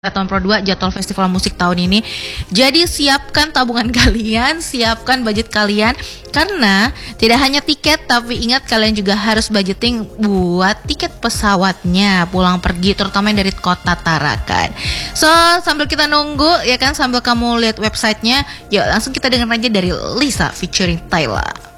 Tahun Pro 2 jadwal festival musik tahun ini. Jadi siapkan tabungan kalian, siapkan budget kalian karena tidak hanya tiket tapi ingat kalian juga harus budgeting buat tiket pesawatnya pulang pergi terutama yang dari kota Tarakan. So, sambil kita nunggu ya kan sambil kamu lihat websitenya, yuk langsung kita dengar aja dari Lisa featuring Tyla.